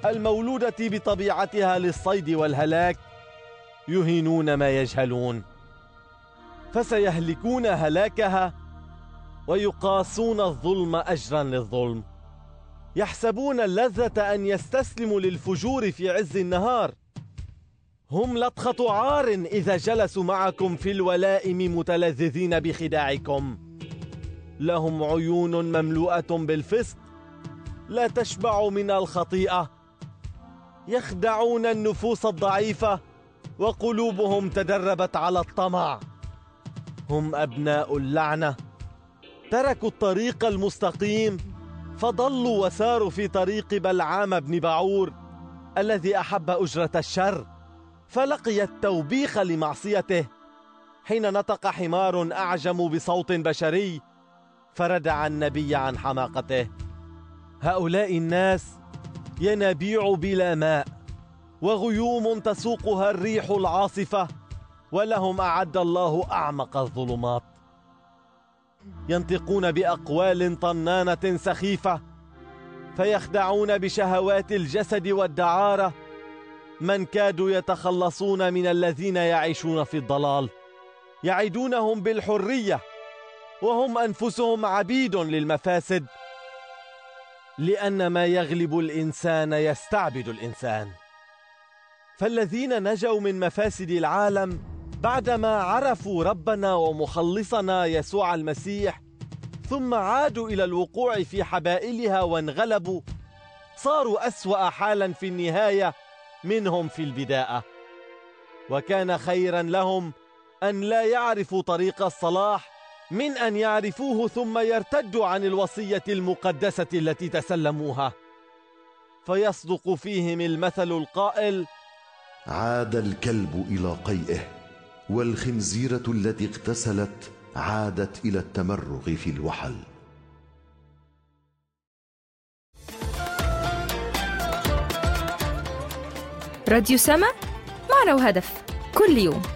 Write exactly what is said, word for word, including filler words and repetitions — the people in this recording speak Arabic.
المولودة بطبيعتها للصيد والهلاك يهينون ما يجهلون، فسيهلكون هلاكها ويقاسون الظلم أجرا للظلم. يحسبون اللذة أن يستسلموا للفجور في عز النهار. هم لطخة عار إذا جلسوا معكم في الولائم متلذذين بخداعكم. لهم عيون مملوءة بالفسق لا تشبع من الخطيئة. يخدعون النفوس الضعيفة وقلوبهم تدربت على الطمع. هم أبناء اللعنة، تركوا الطريق المستقيم فضلوا وساروا في طريق بلعام بن بعور الذي أحب أجرة الشر، فلقي التوبيخ لمعصيته. حين نطق حمار أعجم بصوت بشري فردع النبي عن حماقته. هؤلاء الناس ينابيع بلا ماء وغيوم تسوقها الريح العاصفة، ولهم أعد الله أعمق الظلمات. ينطقون بأقوال طنانة سخيفة فيخدعون بشهوات الجسد والدعارة من كادوا يتخلصون من الذين يعيشون في الضلال. يعدونهم بالحرية وهم أنفسهم عبيد للمفاسد، لأن ما يغلب الإنسان يستعبد الإنسان. فالذين نجوا من مفاسد العالم بعدما عرفوا ربنا ومخلصنا يسوع المسيح ثم عادوا إلى الوقوع في حبائلها وانغلبوا، صاروا أسوأ حالا في النهاية منهم في البداية. وكان خيرا لهم أن لا يعرفوا طريق الصلاح من أن يعرفوه ثم يرتدوا عن الوصية المقدسة التي تسلموها. فيصدق فيهم المثل القائل: عاد الكلب إلى قيئه، والخنزيرة التي اغتسلت عادت إلى التمرغ في الوحل. راديو سما، معنى وهدف، كل يوم.